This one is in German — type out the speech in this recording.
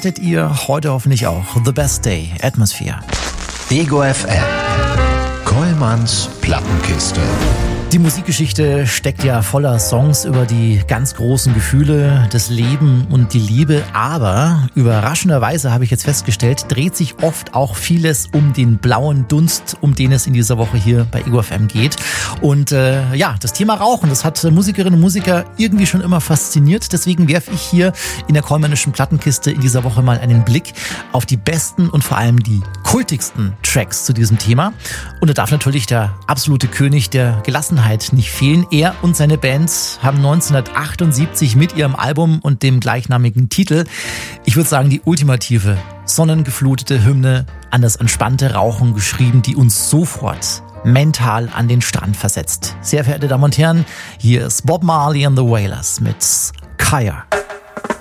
hattet ihr heute hoffentlich auch. The Best Day, Atmosphere. Ego FM. Kollmanns Plattenkiste. Die Musikgeschichte steckt ja voller Songs über die ganz großen Gefühle, das Leben und die Liebe. Aber überraschenderweise habe ich jetzt festgestellt, dreht sich oft auch vieles um den blauen Dunst, um den es in dieser Woche hier bei Ego FM geht. Und das Thema Rauchen, das hat Musikerinnen und Musiker irgendwie schon immer fasziniert. Deswegen werfe ich hier in der Kollmannischen Plattenkiste in dieser Woche mal einen Blick auf die besten und vor allem die kultigsten Tracks zu diesem Thema. Und da darf natürlich der absolute König der Gelassenheit nicht fehlen. Er und seine Bands haben 1978 mit ihrem Album und dem gleichnamigen Titel, ich würde sagen, die ultimative, sonnengeflutete Hymne an das entspannte Rauchen geschrieben, die uns sofort mental an den Strand versetzt. Sehr verehrte Damen und Herren, hier ist Bob Marley and the Wailers mit Kaya.